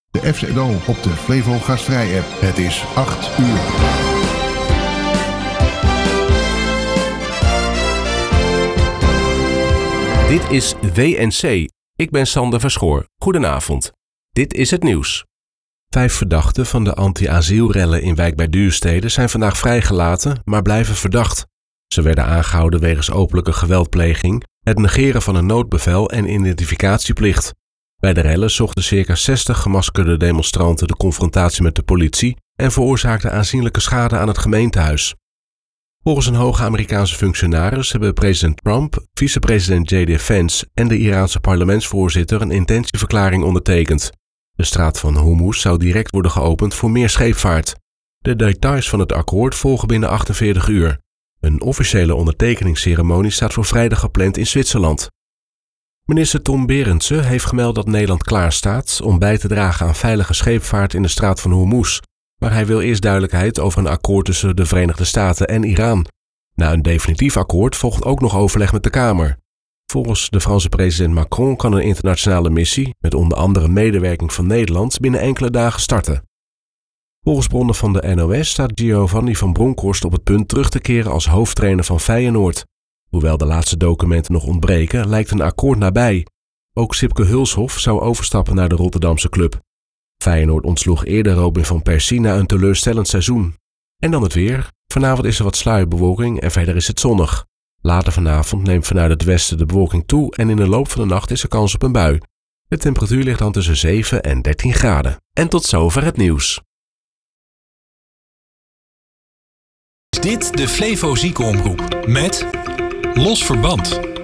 De FZO op de Flevo Gastvrij-app. Het is 8 uur. Dit is WNC. Ik ben Sander Verschoor. Goedenavond. Dit is het nieuws. 5 verdachten van de anti-asielrellen in Wijk bij Duurstede zijn vandaag vrijgelaten, maar blijven verdacht. Ze werden aangehouden wegens openlijke geweldpleging, het negeren van een noodbevel en identificatieplicht. Bij de rellen zochten circa 60 gemaskerde demonstranten de confrontatie met de politie en veroorzaakten aanzienlijke schade aan het gemeentehuis. Volgens een hoge Amerikaanse functionaris hebben president Trump, vicepresident J.D. Vance en de Iraanse parlementsvoorzitter een intentieverklaring ondertekend. De straat van Hormuz zou direct worden geopend voor meer scheepvaart. De details van het akkoord volgen binnen 48 uur. Een officiële ondertekeningsceremonie staat voor vrijdag gepland in Zwitserland. Minister Tom Berendsen heeft gemeld dat Nederland klaarstaat om bij te dragen aan veilige scheepvaart in de straat van Hormuz. Maar hij wil eerst duidelijkheid over een akkoord tussen de Verenigde Staten en Iran. Na een definitief akkoord volgt ook nog overleg met de Kamer. Volgens de Franse president Macron kan een internationale missie, met onder andere medewerking van Nederland, binnen enkele dagen starten. Volgens bronnen van de NOS staat Giovanni van Bronckhorst op het punt terug te keren als hoofdtrainer van Feyenoord. Hoewel de laatste documenten nog ontbreken, lijkt een akkoord nabij. Ook Sipke Hulshoff zou overstappen naar de Rotterdamse club. Feyenoord ontsloeg eerder Robin van Persie na een teleurstellend seizoen. En dan het weer. Vanavond is er wat sluierbewolking en verder is het zonnig. Later vanavond neemt vanuit het westen de bewolking toe en in de loop van de nacht is er kans op een bui. De temperatuur ligt dan tussen 7 en 13 graden. En tot zover het nieuws. Is dit de Flevo Ziekenomroep met Los Verband.